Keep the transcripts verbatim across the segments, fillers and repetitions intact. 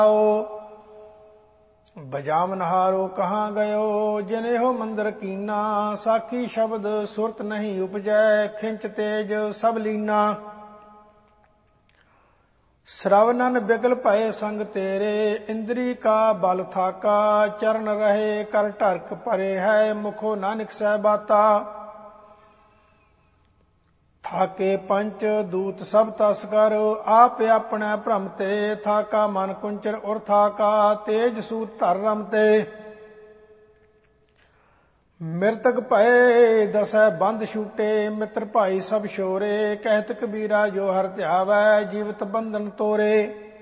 बजावनहारो कहाँ गयो जिनेहो मंदिर कीना। साखी शब्द सुरत नहीं उपजै खिंच तेज सब लीना। श्रवणन बिगल भय संग तेरे इंद्री का बल थाका। चरण रहे कर ढरक परे है मुखो नानक सह बाता। थाके पंच दूत सब तस्कर आप अपने भ्रम ते। थाका मन कुंचर उर थाका तेज सूत धर रमते। मृतक भय दसै बंद छूटे मित्र भाई सब शोरे। कहत कबीरा जो हर ध्यावै जीवित बंधन तोरे।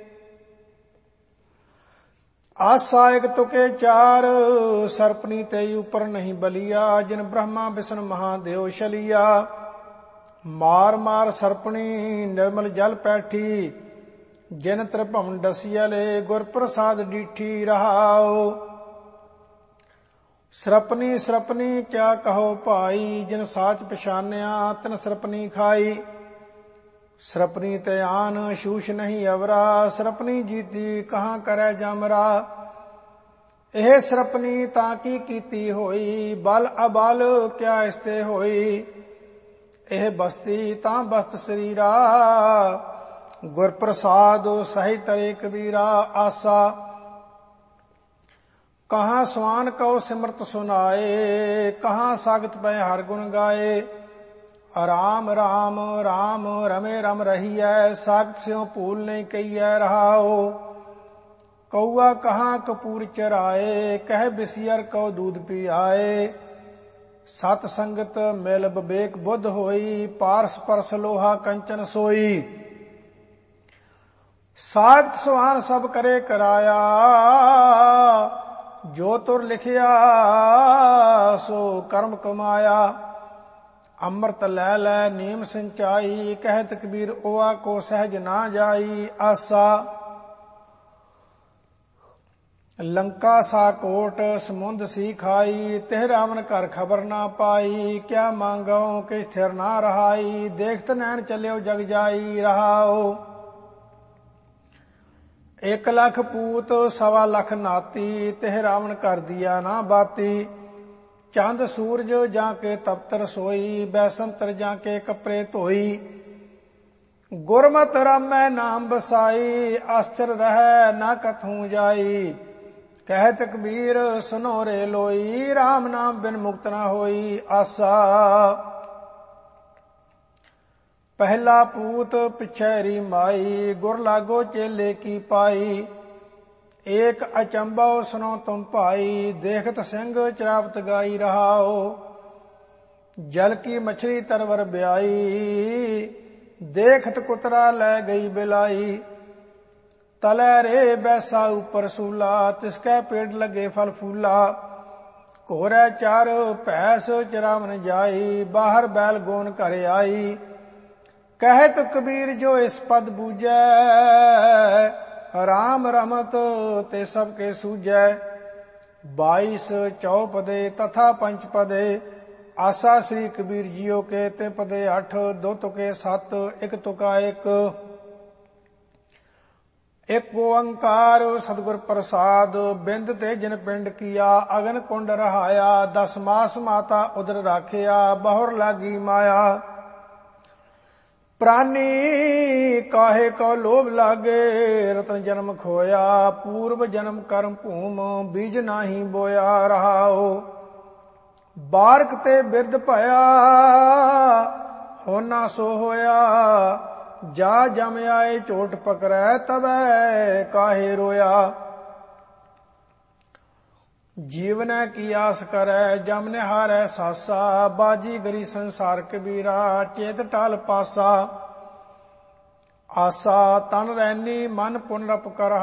आसा एक तुके चार सर्पनी ते ऊपर नहीं बलिया। जिन ब्रह्मा विष्णु महादेव शलिया। मार मार सर्पणी निर्मल जल पैठी। जिन त्रिभुवन डसियले गुर प्रसाद डीठी रहाओ। ਸਰਪਨੀ ਸਰਪਨੀ ਕਿਆ ਕਹੋ ਭਾਈ। ਜਿਨ ਸਾਚ ਪਛਾਨਿਆ ਤਿਨ ਸਰਪਨੀ ਖਾਈ। ਸਰਪਨੀ ਤੇ ਆਨ ਸ਼ੂਸ਼ ਨਹੀਂ ਅਵਰਾ। ਸਰਪਨੀ ਜੀਤੀ ਕਹਾਂ ਕਰੈ ਜਮਰਾ। ਇਹ ਸਰਪਨੀ ਤਾਂ ਕੀ ਕੀਤੀ ਹੋਈ। ਬਲ ਅਬਲ ਕਿਆ ਇਸਤੇ ਹੋਈ। ਇਹ ਬਸਤੀ ਤਾਂ ਬਸਤ ਸਰੀਰਾ। ਗੁਰ ਪ੍ਰਸਾਦ ਸਹੀ ਤਰੇ ਕਬੀਰਾ ਆਸਾ। कहाँ स्वान कहो सिमरत सुनाए। कहाँ सागत पै हर गुण गाए। राम राम राम रमे रम रही है। सागत स्यों भूल नहीं कही है रहाओ। कौआ कहाँ कपूर चराए। कह बिसियर कहो दूध पी आए। सत संगत मिल विवेक बुद्ध होई। पारस परस लोहा कंचन सोई। सागत स्वान सब करे कराया। जो तुर लिखिया सो कर्म कमाया। अमृत लै लै नीम सिंचाई। कहत कबीर ओआ को सहज ना जाई आसा। लंका सा कोट समुंद सी खाई। तिह रावण कर खबर ना पाई। क्या मांगो कि स्थिर ना रहाई। देखत नैन चलियो जग जाई रहाओ। एक लख पूत सवा लख नाती। तिह रावण कर दिया ना बाती। चंद सूरज जाके तपतर सोई। बैसंतर जाके कपड़े धोई। गुरमत रामै नाम बसाई। आश्चर्य रह ना कथूं जाई। कहत कबीर सुनो रे लोई। राम नाम बिन मुक्त ना होई आसा। पहला पूत पिछैरी माई। गुर लागो चेले की पाई। एक अचंबो सुनो तुम भाई। देखत सिंह चरावत गाई रहाओ। जल की मछली तरवर ब्याई। देखत कुतरा लै गई बिलाई। तलै रे बैसा ऊपर सूला। तिसकै पेड़ लगे फल फूला। घोरै चार भैंस चरावन जाई। बाहर बैल गोन घर आई। कहत कबीर जो इस पद बूझै। राम रमत ते सबके सूझै। बाईस चौपदे तथा पंच पदे। आसा श्री कबीर जियो के ते पदे अठ। दो तुके सत एक तुका एक। एक ओंकार सतगुर प्रसाद। बिंद ते जिन पिंड किया। अगन कुंड रहाया। दस मास माता उदर राखिया। बहुर लागी माया। प्राणी काहे को लोभ लागे। रतन जन्म खोया। पूर्व जन्म कर्म भूम बीज नाही बोया रहाओ। बारक ते बिरद भया होना सो होया। जा जम आए चोट पकड़ै तबै काहे रोया। जीवन की आस करे जम निहारै सासा। बाजी गरी संसार कबीरा चेत टाल पासा। आसा तन रैनी मन पुनरप कर